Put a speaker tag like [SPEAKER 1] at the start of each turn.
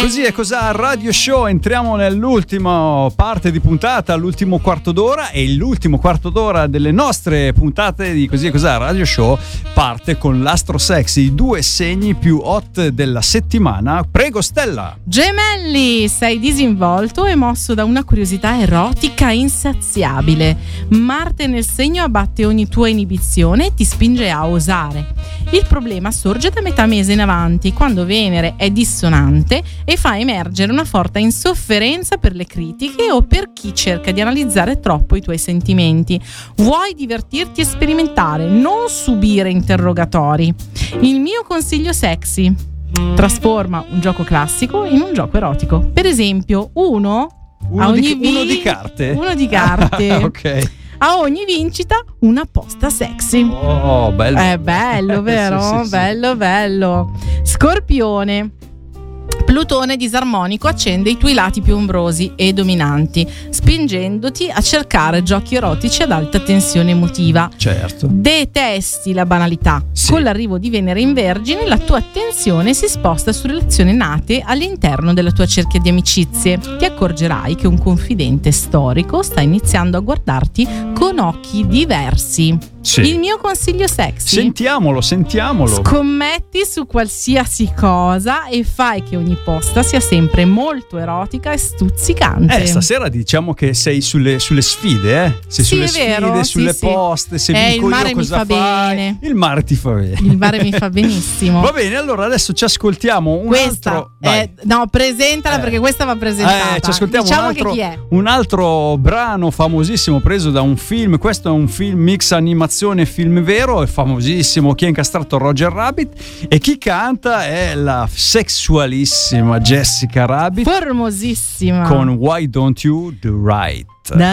[SPEAKER 1] Così è cos'ha Radio Show, entriamo nell'ultima parte di puntata, l'ultimo quarto d'ora, e l'ultimo quarto d'ora delle nostre puntate di Così è cos'ha Radio Show parte con l'Astro Sexy, i 2 segni più hot della settimana. Prego Stella.
[SPEAKER 2] Gemelli, sei disinvolto e mosso da una curiosità erotica insaziabile. Marte nel segno abbatte ogni tua inibizione e ti spinge a osare. Il problema sorge da metà mese in avanti, quando Venere è dissonante e fa emergere una forte insofferenza per le critiche o per chi cerca di analizzare troppo i tuoi sentimenti. Vuoi divertirti e sperimentare, non subire interrogatori. Il mio consiglio sexy: trasforma un gioco classico in un gioco erotico. Per esempio, uno di carte.
[SPEAKER 1] Ok.
[SPEAKER 2] A ogni vincita una posta sexy.
[SPEAKER 1] Oh, bello.
[SPEAKER 2] È bello, vero?
[SPEAKER 1] Sì.
[SPEAKER 2] Bello. Scorpione. Plutone disarmonico accende i tuoi lati più ombrosi e dominanti, spingendoti a cercare giochi erotici ad alta tensione emotiva.
[SPEAKER 1] Certo.
[SPEAKER 2] Detesti la banalità.
[SPEAKER 1] Sì.
[SPEAKER 2] Con l'arrivo di Venere in Vergine, la tua attenzione si sposta su relazioni nate all'interno della tua cerchia di amicizie. Ti accorgerai che un confidente storico sta iniziando a guardarti con occhi diversi.
[SPEAKER 1] Sì.
[SPEAKER 2] Il mio consiglio sexy:
[SPEAKER 1] Sentiamolo.
[SPEAKER 2] scommetti su qualsiasi cosa e fai che ogni posta sia sempre molto erotica e stuzzicante.
[SPEAKER 1] Stasera diciamo che sei sulle sfide, eh? Sei
[SPEAKER 2] Sì,
[SPEAKER 1] sulle
[SPEAKER 2] è vero,
[SPEAKER 1] sfide,
[SPEAKER 2] sì,
[SPEAKER 1] sulle
[SPEAKER 2] sì.
[SPEAKER 1] poste, se vinco
[SPEAKER 2] il mare
[SPEAKER 1] io
[SPEAKER 2] mi
[SPEAKER 1] cosa
[SPEAKER 2] fa
[SPEAKER 1] fai?
[SPEAKER 2] bene.
[SPEAKER 1] Il mare ti fa bene.
[SPEAKER 2] Il mare mi fa benissimo.
[SPEAKER 1] Va bene, allora adesso ci ascoltiamo un
[SPEAKER 2] Questa
[SPEAKER 1] altro. Vai.
[SPEAKER 2] no, presentala perché questa va presentata.
[SPEAKER 1] Ci ascoltiamo
[SPEAKER 2] diciamo che chi è?
[SPEAKER 1] un altro brano famosissimo preso da un film. Questo è un film mix animazione e film vero, è famosissimo. Chi ha incastrato Roger Rabbit e chi canta è la sessualissima Jessica Rabbit
[SPEAKER 2] Formosissima.
[SPEAKER 1] con Why Don't You Do Right.